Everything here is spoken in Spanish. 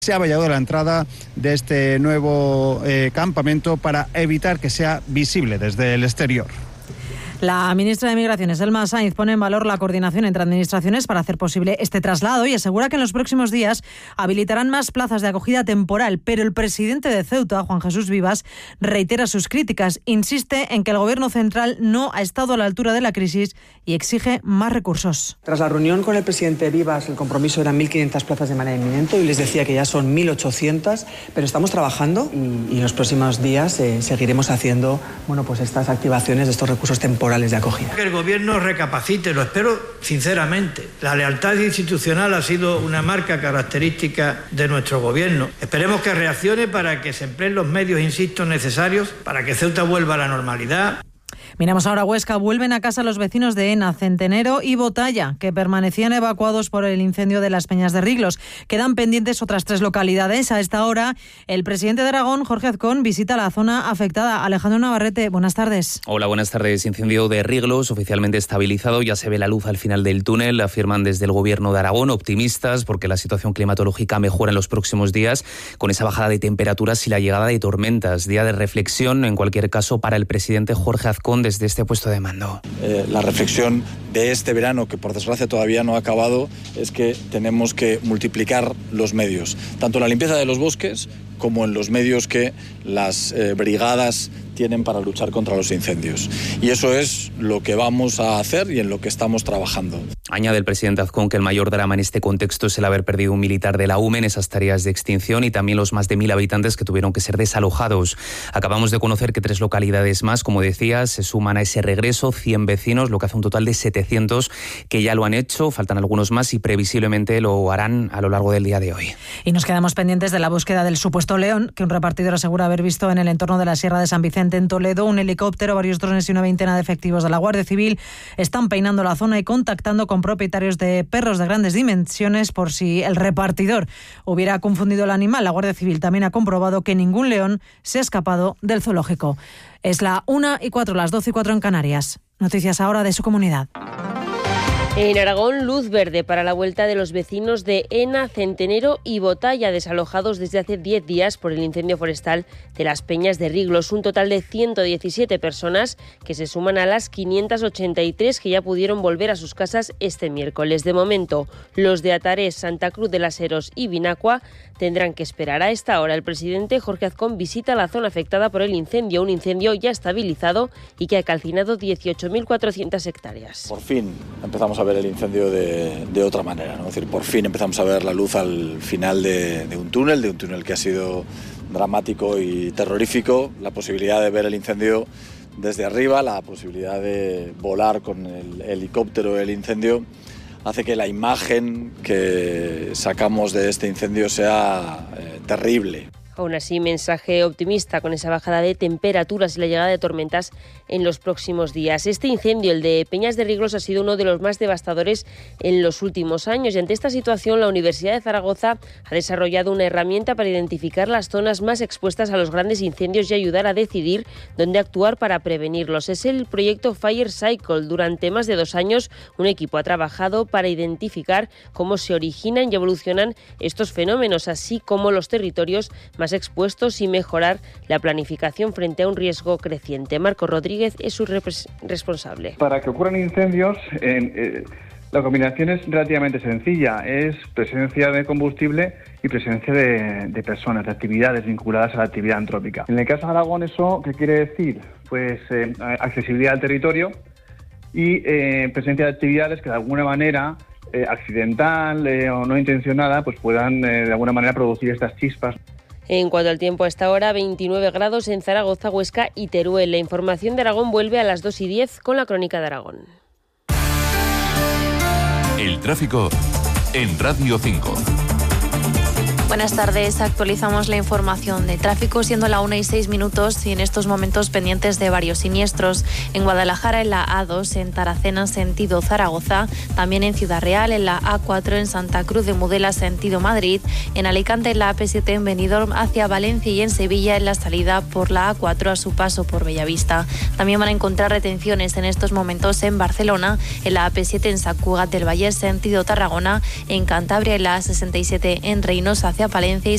Se ha vallado la entrada de este nuevo campamento para evitar que sea visible desde el exterior. La ministra de Migraciones, Elma Sainz, pone en valor la coordinación entre administraciones para hacer posible este traslado y asegura que en los próximos días habilitarán más plazas de acogida temporal. Pero el presidente de Ceuta, Juan Jesús Vivas, reitera sus críticas. Insiste en que el gobierno central no ha estado a la altura de la crisis y exige más recursos. Tras la reunión con el presidente Vivas, el compromiso eran 1.500 plazas de manera inminente. Hoy les decía que ya son 1.800, pero estamos trabajando y en los próximos días seguiremos haciendo estas activaciones de estos recursos temporales de acogida. Que el gobierno recapacite, lo espero sinceramente. La lealtad institucional ha sido una marca característica de nuestro gobierno. Esperemos que reaccione para que se empleen los medios, insisto, necesarios para que Ceuta vuelva a la normalidad. Miramos ahora a Huesca. Vuelven a casa los vecinos de Ena, Centenero y Botalla, que permanecían evacuados por el incendio de las Peñas de Riglos. Quedan pendientes otras 3 localidades. A esta hora, el presidente de Aragón, Jorge Azcón, visita la zona afectada. Alejandro Navarrete, buenas tardes. Hola, buenas tardes. Incendio de Riglos, oficialmente estabilizado. Ya se ve la luz al final del túnel, afirman desde el Gobierno de Aragón, optimistas porque la situación climatológica mejora en los próximos días, con esa bajada de temperaturas y la llegada de tormentas. Día de reflexión, en cualquier caso, para el presidente Jorge Azcón desde este puesto de mando. La reflexión de este verano, que por desgracia todavía no ha acabado, es que tenemos que multiplicar los medios, tanto en la limpieza de los bosques como en los medios que las brigadas tienen para luchar contra los incendios. Y eso es lo que vamos a hacer y en lo que estamos trabajando. Añade el presidente Azcón que el mayor drama en este contexto es el haber perdido un militar de la UME en esas tareas de extinción y también los más de 1.000 habitantes que tuvieron que ser desalojados. Acabamos de conocer que 3 localidades más, como decías, se suman a ese regreso, 100 vecinos, lo que hace un total de 700 que ya lo han hecho. Faltan algunos más y previsiblemente lo harán a lo largo del día de hoy. Y nos quedamos pendientes de la búsqueda del supuesto león, que un repartidor asegura haber visto en el entorno de la Sierra de San Vicente en Toledo. Un helicóptero, varios drones y una veintena de efectivos de la Guardia Civil están peinando la zona y contactando con propietarios de perros de grandes dimensiones por si el repartidor hubiera confundido el animal. La Guardia Civil también ha comprobado que ningún león se ha escapado del zoológico. Es la 1:04, las 12:04 en Canarias. Noticias ahora de su comunidad. En Aragón, luz verde para la vuelta de los vecinos de Ena, Centenero y Botalla, desalojados desde hace 10 días por el incendio forestal de las Peñas de Riglos. Un total de 117 personas que se suman a las 583 que ya pudieron volver a sus casas este miércoles. De momento, los de Atarés, Santa Cruz de las Heros y Vinacua tendrán que esperar. A esta hora, el presidente Jorge Azcón visita la zona afectada por el incendio, un incendio ya estabilizado y que ha calcinado 18.400 hectáreas. Por fin empezamos a ver el incendio de otra manera, ¿no? Es decir, por fin empezamos a ver la luz al final de un túnel que ha sido dramático y terrorífico, la posibilidad de ver el incendio desde arriba, la posibilidad de volar con el helicóptero del incendio, hace que la imagen que sacamos de este incendio sea terrible. Aún así, mensaje optimista con esa bajada de temperaturas y la llegada de tormentas en los próximos días. Este incendio, el de Peñas de Riglos, ha sido uno de los más devastadores en los últimos años y ante esta situación la Universidad de Zaragoza ha desarrollado una herramienta para identificar las zonas más expuestas a los grandes incendios y ayudar a decidir dónde actuar para prevenirlos. Es el proyecto Fire Cycle. Durante más de 2 años, un equipo ha trabajado para identificar cómo se originan y evolucionan estos fenómenos, así como los territorios más expuestos y mejorar la planificación frente a un riesgo creciente. Marco Rodríguez es su responsable. Para que ocurran incendios, la combinación es relativamente sencilla. Es presencia de combustible y presencia de personas, de actividades vinculadas a la actividad antrópica. En el caso de Aragón, ¿eso qué quiere decir? Pues accesibilidad al territorio y presencia de actividades que de alguna manera accidental o no intencionada pues puedan de alguna manera producir estas chispas. En cuanto al tiempo, a esta hora 29 grados en Zaragoza, Huesca y Teruel. La información de Aragón vuelve a las 2:10 con la Crónica de Aragón. El tráfico en Radio 5. Buenas tardes, actualizamos la información de tráfico siendo la 1:06 y en estos momentos pendientes de varios siniestros. En Guadalajara en la A2, en Taracena sentido Zaragoza, también en Ciudad Real, en la A4 en Santa Cruz de Mudela sentido Madrid, en Alicante en la AP7 en Benidorm hacia Valencia y en Sevilla en la salida por la A4 a su paso por Bellavista. También van a encontrar retenciones en estos momentos en Barcelona, en la AP7 en Sant Cugat del Vallès sentido Tarragona, en Cantabria en la A67 en Reinosa hacia Palencia y